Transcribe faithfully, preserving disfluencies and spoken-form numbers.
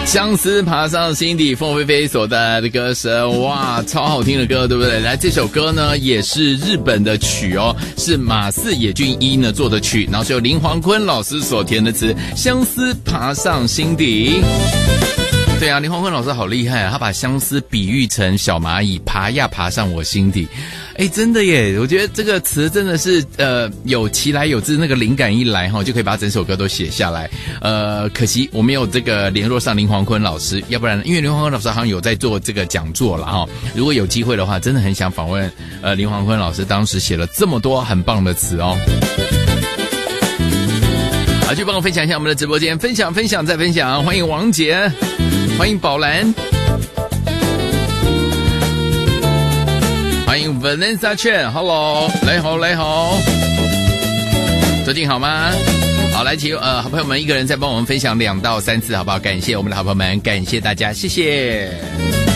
相思爬上心底，凤飞飞所带来的歌声，哇，超好听的歌，对不对？来，这首歌呢也是日本的曲哦，是马寺野俊一呢做的曲，然后是由林煌坤老师所填的词，相思爬上心底。对啊，林煌坤老师好厉害啊，他把相思比喻成小蚂蚁，爬呀爬上我心底。哎，真的耶！我觉得这个词真的是呃有其来有自，那个灵感一来哈，就可以把整首歌都写下来。呃，可惜我没有这个联络上林煌坤老师，要不然因为林煌坤老师好像有在做这个讲座了哈。如果有机会的话，真的很想访问呃林煌坤老师，当时写了这么多很棒的词哦。好，去帮我分享一下我们的直播间，分享分享再分享，欢迎王杰，欢迎宝兰。欢迎 Vanessa Chen， Hello， 你好，你好，最近好吗？好，来，请呃好朋友们一个人再帮我们分享两到三次，好不好？感谢我们的好朋友们，感谢大家，谢谢。